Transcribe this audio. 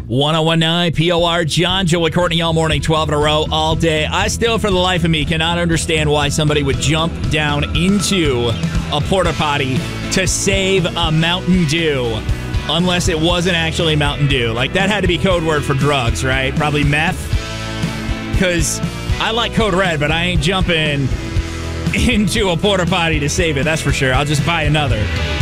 1019 POR, John, Joey, Courtney, all morning, 12 in a row, all day. I still, for the life of me, cannot understand why somebody would jump down into a porta potty to save a Mountain Dew, unless it wasn't actually Mountain Dew. Like, that had to be code word for drugs, right? Probably meth. Because I like Code Red, but I ain't jumping into a porta potty to save it, that's for sure. I'll just buy another.